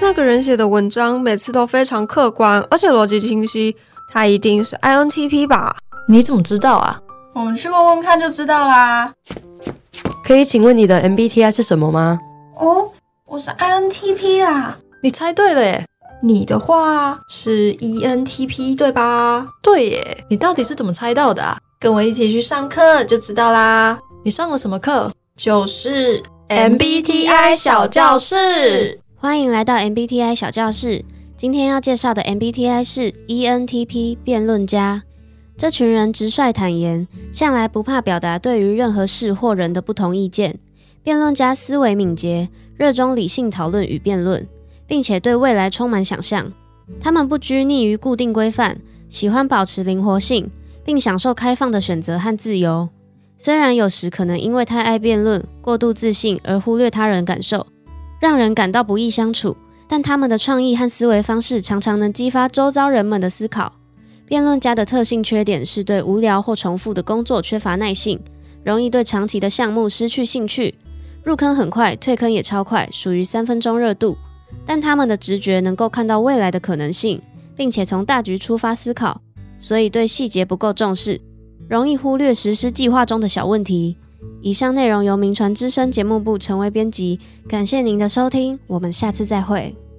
那个人写的文章每次都非常客观，而且逻辑清晰，他一定是 INTP 吧？ 你怎么知道啊？ 我们去问问看就知道啦。 可以请问你的 MBTI 是什么吗？ 哦，我是 INTP 啦。 你猜对了耶。 你的话是 ENTP 对吧？ 对耶，你到底是怎么猜到的啊？ 跟我一起去上课就知道啦。 你上了什么课？ 就是 MBTI 小教室。 欢迎来到 MBTI 小教室。今天要介绍的 MBTI 是 ENTP 辩论家。这群人直率坦言，向来不怕表达对于任何事或人的不同意见。辩论家思维敏捷，热衷理性讨论与辩论，并且对未来充满想象。他们不拘泥于固定规范，喜欢保持灵活性，并享受开放的选择和自由。虽然有时可能因为太爱辩论、过度自信而忽略他人感受，让人感到不易相处，但他们的创意和思维方式常常能激发周遭人们的思考。辩论家的特性缺点是对无聊或重复的工作缺乏耐性，容易对长期的项目失去兴趣，入坑很快，退坑也超快，属于3分钟热度。但他们的直觉能够看到未来的可能性，并且从大局出发思考，所以对细节不够重视，容易忽略实施计划中的小问题。以上内容由铭传之声节目部陈为编辑，感谢您的收听，我们下次再会。